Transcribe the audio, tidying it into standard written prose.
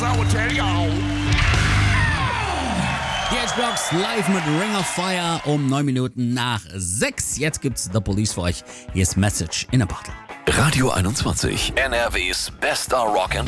I will tell y'all. Die H-Blocks live mit Ring of Fire um 9 Minuten nach 6. Jetzt gibt's The Police für euch. Hier ist Message in a Bottle. Radio 21, NRWs bester Rock'n'Pop.